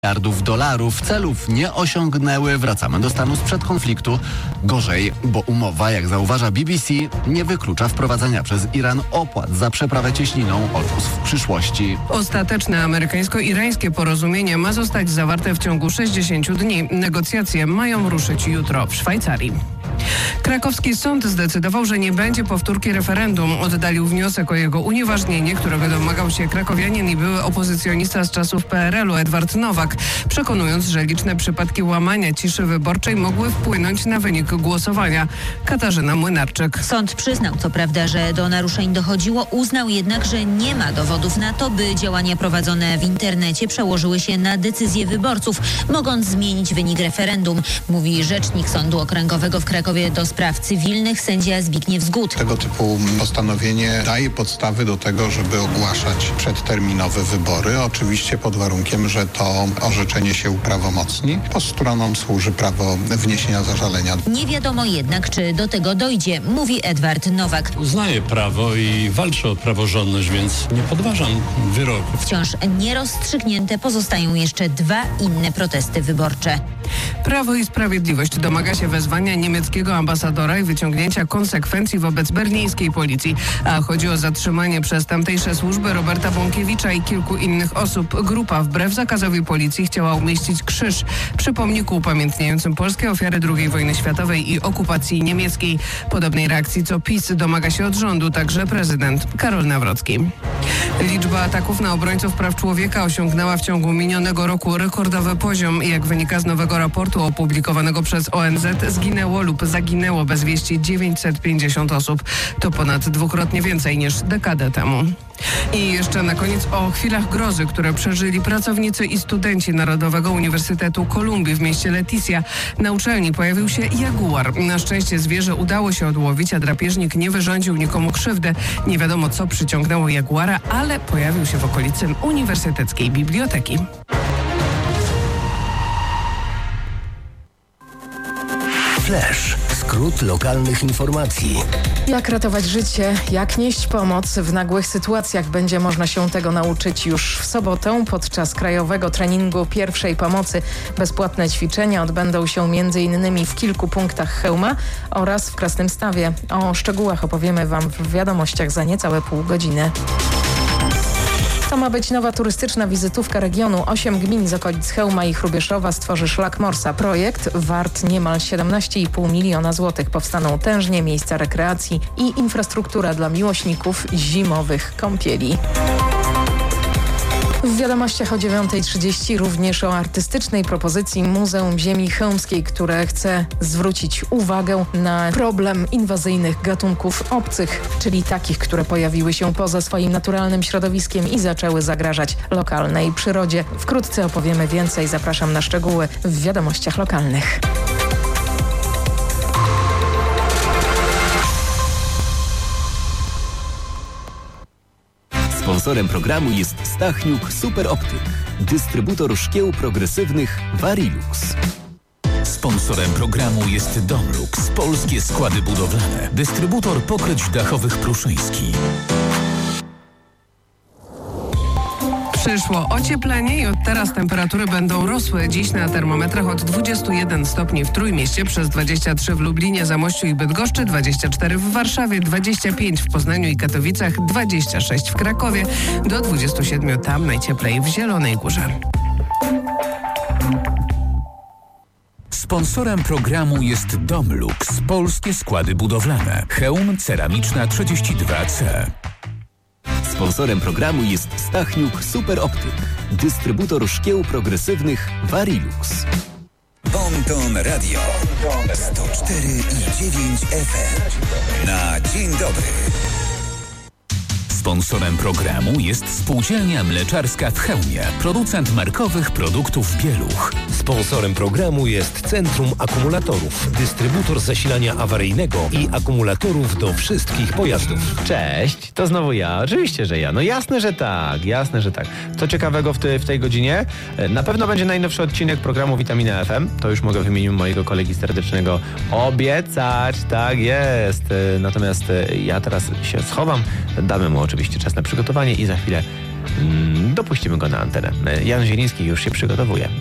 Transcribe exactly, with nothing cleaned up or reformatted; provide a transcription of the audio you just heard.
miliardów dolarów. Celów nie osiągnęły. Wracamy do stanu sprzed konfliktu. Gorzej, bo umowa, jak zauważa B B C, nie wyklucza wprowadzenia przez Iran opłat za przeprawę cieśniną Orkus w przyszłości. Ostateczne amerykańsko-irańskie porozumienie ma zostać zawarte w ciągu sześćdziesięciu dni. Negocjacje mają ruszyć jutro w Szwajcarii. Krakowski sąd zdecydował, że nie będzie powtórki referendum. Oddalił wniosek o jego unieważnienie, którego domagał się krakowianin i były opozycjonista z czasów P R L u Edward Nowak, przekonując, że liczne przypadki łamania ciszy wyborczej mogły wpłynąć na wynik głosowania. Katarzyna Młynarczyk. Sąd przyznał co prawda, że do naruszeń dochodziło, uznał jednak, że nie ma dowodów na to, by działania prowadzone w internecie przełożyły się na decyzje wyborców, mogąc zmienić wynik referendum, mówi rzecznik Sądu Okręgowego w Krakowie do spraw cywilnych sędzia Zbigniew Zgód. Tego typu postanowienie daje podstawy do tego, żeby ogłaszać przedterminowe wybory, oczywiście pod warunkiem, że to orzeczenie się uprawomocni. Po stronom służy prawo wniesienia zażalenia. Nie wiadomo jednak, czy do tego dojdzie, mówi Edward Nowak. Uznaję prawo i walczę o praworządność, więc nie podważam wyroku. Wciąż nierozstrzygnięte pozostają jeszcze dwa inne protesty wyborcze. Prawo i Sprawiedliwość domaga się wezwania niemieckiego ambasadora i wyciągnięcia konsekwencji wobec berlińskiej policji. A chodzi o zatrzymanie przez tamtejsze służby Roberta Bąkiewicza i kilku innych osób. Grupa wbrew zakazowi policji chciała umieścić krzyż przy pomniku upamiętniającym polskie ofiary drugiej wojny światowej i okupacji niemieckiej. Podobnej reakcji co PiS domaga się od rządu także prezydent Karol Nawrocki. Liczba ataków na obrońców praw człowieka osiągnęła w ciągu minionego roku rekordowy poziom. Jak wynika z nowego raportu opublikowanego przez O N Z, zginęło lub zaginęło bez wieści dziewięćset pięćdziesiąt osób. To ponad dwukrotnie więcej niż dekadę temu. I jeszcze na koniec o chwilach grozy, które przeżyli pracownicy i studenci Narodowego Uniwersytetu Kolumbii w mieście Leticia. Na uczelni pojawił się jaguar. Na szczęście zwierzę udało się odłowić, a drapieżnik nie wyrządził nikomu krzywdy. Nie wiadomo, co przyciągnęło jaguara, ale pojawił się w okolicy Uniwersyteckiej Biblioteki. Flash. Skrót lokalnych informacji. Jak ratować życie, jak nieść pomoc w nagłych sytuacjach. Będzie można się tego nauczyć już w sobotę podczas krajowego treningu pierwszej pomocy. Bezpłatne ćwiczenia odbędą się między innymi w kilku punktach Chełma oraz w Krasnymstawie. O szczegółach opowiemy Wam w wiadomościach za niecałe pół godziny. To ma być nowa turystyczna wizytówka regionu. Osiem gmin z okolic Chełma i Hrubieszowa stworzy szlak morsa. Projekt wart niemal siedemnaście i pół miliona złotych. Powstaną tężnie, miejsca rekreacji i infrastruktura dla miłośników zimowych kąpieli. W wiadomościach o dziewiątej trzydzieści również o artystycznej propozycji Muzeum Ziemi Chełmskiej, które chce zwrócić uwagę na problem inwazyjnych gatunków obcych, czyli takich, które pojawiły się poza swoim naturalnym środowiskiem i zaczęły zagrażać lokalnej przyrodzie. Wkrótce opowiemy więcej. Zapraszam na szczegóły w wiadomościach lokalnych. Sponsorem programu jest Stachniuk Super Optyk, dystrybutor szkieł progresywnych Varilux. Sponsorem programu jest Domlux, polskie składy budowlane, dystrybutor pokryć dachowych Pruszyński. Przyszło ocieplenie i od teraz temperatury będą rosły. Dziś na termometrach od dwudziestu jeden stopni w Trójmieście, przez dwadzieścia trzy w Lublinie, Zamościu i Bydgoszczy, dwadzieścia cztery w Warszawie, dwadzieścia pięć w Poznaniu i Katowicach, dwadzieścia sześć w Krakowie, do dwudziestu siedmiu tam najcieplej w Zielonej Górze. Sponsorem programu jest Domlux, polskie składy budowlane, Chełm Ceramiczna trzydzieści dwa C. Sponsorem programu jest Stachniuk Super Optyk, dystrybutor szkieł progresywnych Varilux. Bonton Radio sto cztery i dziewięć F M. Na dzień dobry. Sponsorem programu jest Spółdzielnia Mleczarska w Chełmie, producent markowych produktów Bieluch. Sponsorem programu jest Centrum Akumulatorów, dystrybutor zasilania awaryjnego i akumulatorów do wszystkich pojazdów. Cześć, to znowu ja. Oczywiście, że ja. No jasne, że tak, jasne, że tak. Co ciekawego w, ty, w tej godzinie? Na pewno będzie najnowszy odcinek programu Witamina F M. To już mogę w imieniu mojego kolegi serdecznego obiecać. Tak jest. Natomiast ja teraz się schowam. Damy mu oczywiście czas na przygotowanie i za chwilę mm, do dopuścimy go na antenę. Jan Zieliński już się przygotowuje.